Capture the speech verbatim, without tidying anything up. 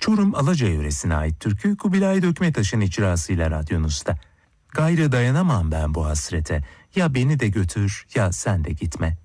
Çorum Alaca yöresine ait türkü Kubilay Dökmetaş'ın icrasıyla radyonuzda. Gayrı dayanamam ben bu hasrete, ya beni de götür ya sen de gitme.